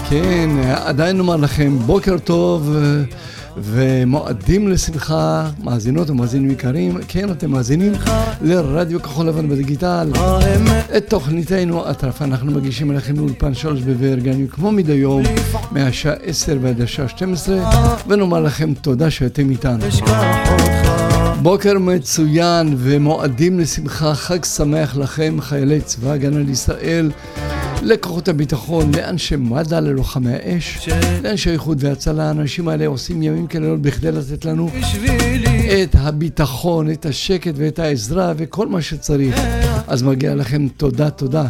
כן, עדיין נאמר לכם בוקר טוב ומועדים לשמחה, מאזינות ומאזינים יקרים. כן, אתם מאזינים לרדיו כחול לבן בדיגיטל. את תוכניתנו אטרף אנחנו מגישים לכם לאולפן 3 בוורגניו כמו מדי יום מהשעה 10 ועד השעה 12, ונאמר לכם תודה שאתם איתנו. בוקר מצוין ומועדים לשמחה, חג שמח לכם חיילי צבא הגנה לישראל, לכוחות הביטחון, לאנשי מד"א, ללוחמי האש, לאנשי איחוד והצלה. האנשים האלה עושים ימים כלילות בכדי לתת לנו את הביטחון, את השקט ואת העזרה וכל מה שצריך. אז מגיע לכם תודה, תודה.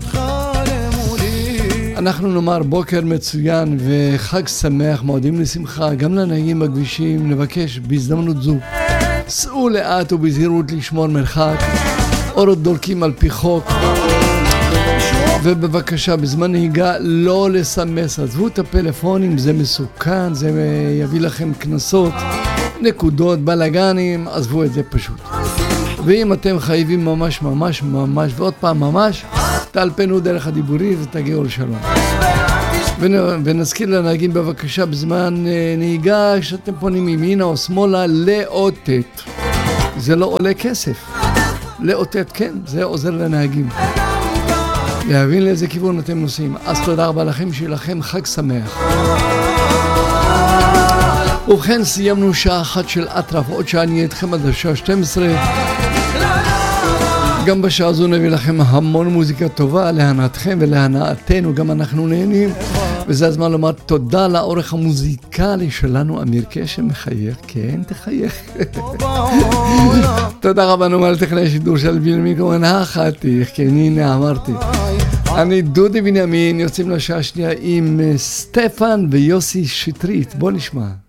אנחנו נאמר בוקר מצוין וחג שמח, מועדים לשמחה גם לנהגים בכבישים. נבקש בהזדמנות זו, סעו לאט ובזהירות, לשמור מרחק, אורות דולקים על פי חוק, ובבקשה בזמן נהיגה לא לסמס, עזבו את הפלאפונים, זה מסוכן, זה יביא לכם כנסות, נקודות, בלגנים, עזבו את זה פשוט. ואם אתם חייבים ממש ממש ממש ועוד פעם ממש, תלפנו דרך הדיבורי ותגיעו לשלום. ונזכיר לנהגים בבקשה בזמן נהיגה שאתם פונים ימינה או שמאלה לאותת, זה לא עולה כסף, לאותת, כן, זה עוזר לנהגים להבין לאיזה כיוון אתם נוסעים. אז תודה רבה לכם, שיהיה לכם חג שמח. ובכן, סיימנו שעה אחת של אטרף, עוד שעה נהיה איתכם עד השעה 12. גם בשעה זו נביא לכם המון מוזיקה טובה להנאתכם ולהנאתנו, גם אנחנו נהנים. וזה הזמן לומר תודה לאורך המוזיקלי שלנו, אמיר קשם, מחייך, כן, תחייך. תודה רבה נאמר לטכנאי שידור של בנימין כהן החתיך, כן, הנה אמרתי. אני דודי בנימין, יוצאים לשעה שנייה עם סטפן ויוסי שטרית, בוא נשמע.